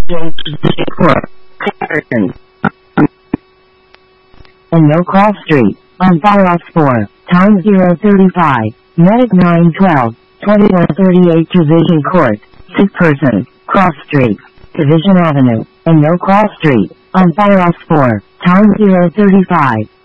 Court. And No Call Street, on Firehouse 4, Town 035, Medic 912, 2138 Division Court, Sick Person, Cross Street, Division Avenue, and No Call Street, on Firehouse 4, Town 035.